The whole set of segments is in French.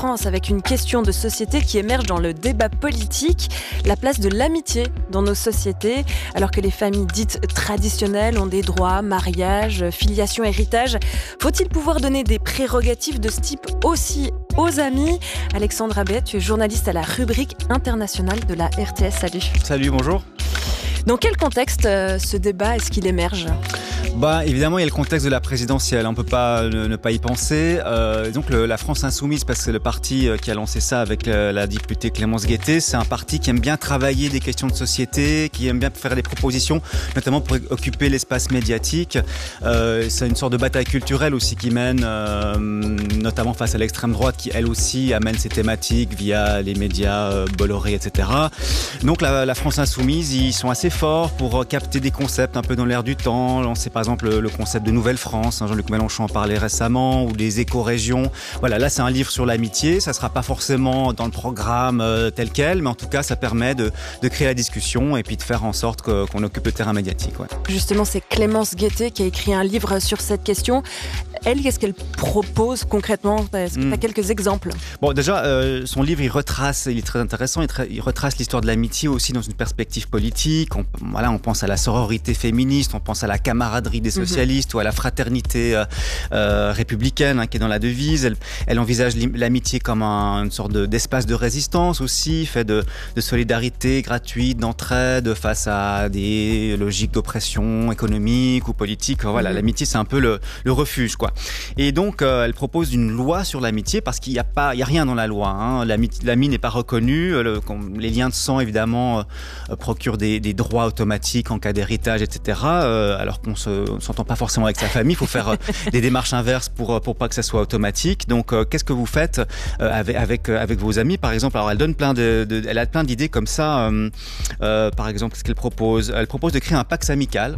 France avec une question de société qui émerge dans le débat politique, la place de l'amitié dans nos sociétés, alors que les familles dites traditionnelles ont des droits, mariage, filiation, héritage. Faut-il pouvoir donner des prérogatives de ce type aussi aux amis? Alexandre Abet, tu es journaliste à la rubrique internationale de la RTS. Salut. Salut, bonjour. Dans quel contexte ce débat est-ce qu'il émerge ? Évidemment, il y a le contexte de la présidentielle. On ne peut pas ne pas y penser. Donc, la France Insoumise, parce que c'est le parti qui a lancé ça avec la députée Clémence Guettet, c'est un parti qui aime bien travailler des questions de société, qui aime bien faire des propositions, notamment pour occuper l'espace médiatique. C'est une sorte de bataille culturelle aussi qui mène, notamment face à l'extrême droite, qui elle aussi amène ses thématiques via les médias Bolloré, etc. Donc, la France Insoumise, ils sont assez forts pour capter des concepts un peu dans l'air du temps. On sait par exemple le concept de Nouvelle-France, Jean-Luc Mélenchon en parlait récemment, ou des éco-régions. Voilà, là c'est un livre sur l'amitié, ça ne sera pas forcément dans le programme tel quel, mais en tout cas ça permet de créer la discussion et puis de faire en sorte qu'on occupe le terrain médiatique. Ouais. Justement, c'est Clémence Guettet qui a écrit un livre sur cette question. Elle, qu'est-ce qu'elle propose concrètement ? Est-ce que tu as quelques exemples ? Bon, déjà, son livre, il est très intéressant, il retrace l'histoire de l'amitié aussi dans une perspective politique. On pense à la sororité féministe, on pense à la camaraderie des socialistes ou à la fraternité républicaine qui est dans la devise. Elle envisage l'amitié comme une sorte d'espace de résistance aussi, fait de solidarité gratuite, d'entraide face à des logiques d'oppression économique ou politique. Voilà, l'amitié, c'est un peu le refuge, quoi. Et donc, elle propose une loi sur l'amitié parce qu'il y a rien dans la loi. L'amie n'est pas reconnue. Les liens de sang, évidemment, procurent des droits automatiques en cas d'héritage, etc. Alors qu'on s'entend pas forcément avec sa famille. Il faut faire des démarches inverses pour pas que ça soit automatique. Donc, qu'est-ce que vous faites avec vos amis, par exemple? Alors, elle donne elle a plein d'idées comme ça. Par exemple, qu'est-ce qu'elle propose? Elle propose de créer un pax amical.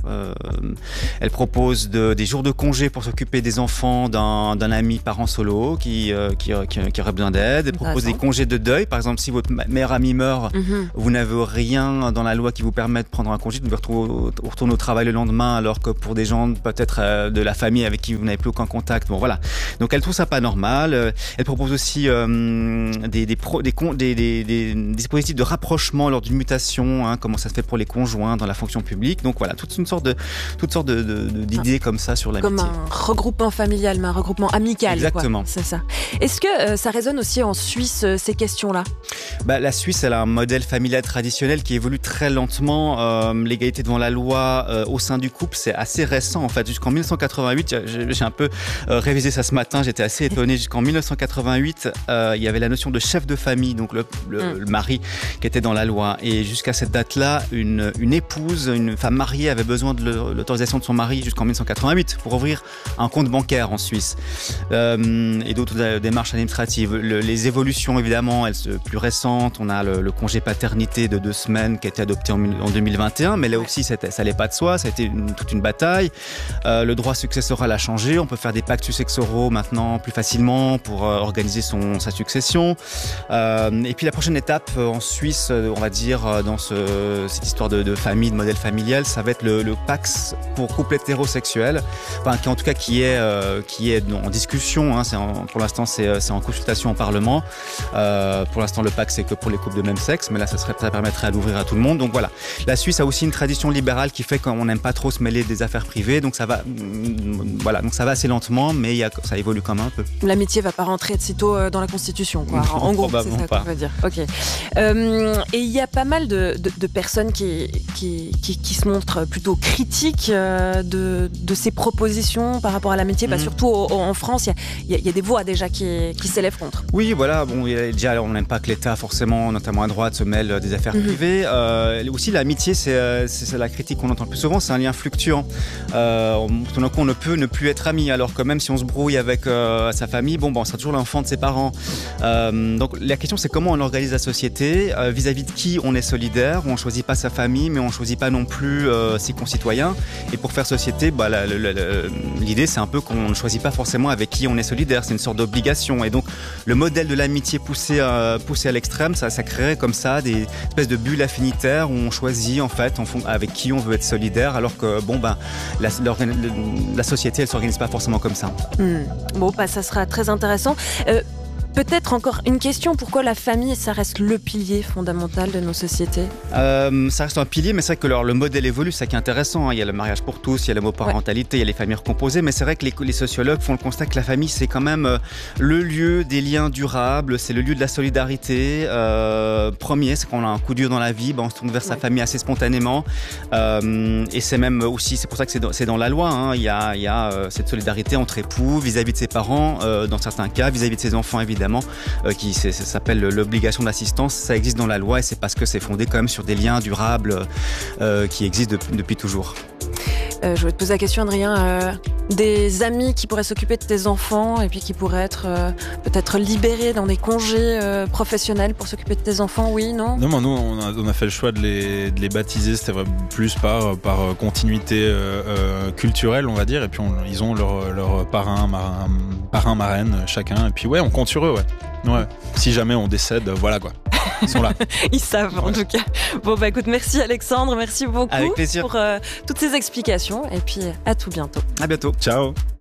Elle propose des jours de congé pour s'occuper des enfants d'un ami parent solo qui aurait besoin d'aide. Elle propose des congés de deuil. Par exemple, si votre meilleur ami meurt, vous n'avez rien dans la loi qui vous permet de prendre un congé, de vous retourner au travail le lendemain, alors que pour des gens peut-être de la famille avec qui vous n'avez plus aucun contact. Bon, voilà. Donc elle trouve ça pas normal. Elle propose aussi des dispositifs de rapprochement lors d'une mutation, comment ça se fait pour les conjoints dans la fonction publique. Donc voilà, toutes sortes d'idées comme ça sur l'amitié. Comme un regroupement familial, mais un regroupement amical. Exactement. Quoi. C'est ça. Est-ce que ça résonne aussi en Suisse, ces questions-là ? La Suisse, elle a un modèle familial traditionnel qui évolue très lentement. L'égalité devant la loi au sein du couple, c'est assez récent. En fait, jusqu'en 1988, j'ai un peu révisé ça ce matin, j'étais assez étonné. Jusqu'en 1988, il y avait la notion de chef de famille, donc le mari qui était dans la loi. Et jusqu'à cette date-là, une épouse, une femme mariée avait besoin de l'autorisation de son mari jusqu'en 1988 pour ouvrir un compte bancaire en Suisse et d'autres démarches administratives. Les évolutions, évidemment, elles sont plus récentes. On a le congé paternité de 2 semaines qui a été adopté en 2021, mais là aussi, ça n'allait pas de soi. Ça a été toute une bataille. Le droit successoral a changé. On peut faire des pactes successoraux maintenant plus facilement pour organiser sa succession. Et puis la prochaine étape en Suisse, on va dire, dans cette histoire de famille, de modèle familial, ça va être le Pacs pour couple hétérosexuel. Qui est en discussion. Pour l'instant, c'est en consultation au Parlement. Pour l'instant, le Pacs, c'est que pour les couples de même sexe, mais là, ça permettrait d'ouvrir à tout le monde. Donc voilà. La Suisse a aussi une tradition libérale qui fait qu'on n'aime pas trop se mêler des affaires privées. Donc ça va assez lentement, mais ça évolue quand même un peu. L'amitié va pas rentrer de sitôt dans la Constitution, quoi. En gros, c'est ça qu'on veut dire. Ok. Et il y a pas mal de personnes qui se montrent plutôt critiques de ces propositions par rapport à l'amitié. Surtout en France, il y a des voix déjà qui s'élèvent contre. Oui, voilà. Bon, déjà, on n'aime pas que l'État, forcément, notamment à droite, se mêle des affaires privées. Aussi, l'amitié, c'est la critique qu'on entend le plus souvent, c'est un lien fluctuant. Tout d'un coup, on ne peut ne plus être amis, alors que même si on se brouille avec sa famille, on sera toujours l'enfant de ses parents. Donc, la question, c'est comment on organise la société, vis-à-vis de qui on est solidaire, où on ne choisit pas sa famille, mais on ne choisit pas non plus ses concitoyens. Et pour faire société, l'idée, c'est un peu qu'on ne choisit pas forcément avec qui on est solidaire. C'est une sorte d'obligation. Et donc, le modèle de l'amitié poussé à l'extrême, ça créerait comme ça des espèces de bulles affinitaires où on choisit en fait avec qui on veut être solidaire, alors que la société, elle s'organise pas forcément comme ça. Ça sera très intéressant. Peut-être encore une question, pourquoi la famille, ça reste le pilier fondamental de nos sociétés ? Ça reste un pilier, mais c'est vrai que le modèle évolue, c'est ça qui est intéressant. Il y a le mariage pour tous, il y a l'homoparentalité, il y a les familles recomposées, mais c'est vrai que les sociologues font le constat que la famille, c'est quand même le lieu des liens durables, c'est le lieu de la solidarité. Premier, c'est quand on a un coup dur dans la vie, on se tourne vers sa famille assez spontanément. Et c'est même aussi, c'est pour ça que c'est dans la loi, hein. Il y a cette solidarité entre époux, vis-à-vis de ses parents, dans certains cas, vis-à-vis de ses enfants évidemment. Ça s'appelle l'obligation d'assistance, ça existe dans la loi et c'est parce que c'est fondé quand même sur des liens durables qui existent depuis toujours. Je voulais te poser la question, Adrien, des amis qui pourraient s'occuper de tes enfants et puis qui pourraient être peut-être libérés dans des congés professionnels pour s'occuper de tes enfants, oui, non ? Non, nous on a fait le choix de les baptiser, c'était vraiment plus par continuité culturelle, on va dire, et puis ils ont leur parrain, marraine chacun, et puis on compte sur eux, ouais. Si jamais on décède, voilà quoi. Ils sont là. Ils savent en tout cas. Bon écoute, merci Alexandre, merci beaucoup Avec plaisir. pour toutes ces explications et puis à tout bientôt. À bientôt. Ciao.